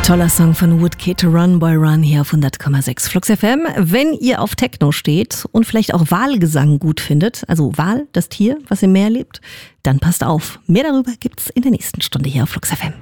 Toller Song von Woodkid, Run Boy Run, hier auf 100,6 Flux FM. Wenn ihr auf Techno steht und vielleicht auch Walgesang gut findet, also Wal, das Tier, was im Meer lebt, dann passt auf. Mehr darüber gibt's in der nächsten Stunde hier auf Flux FM.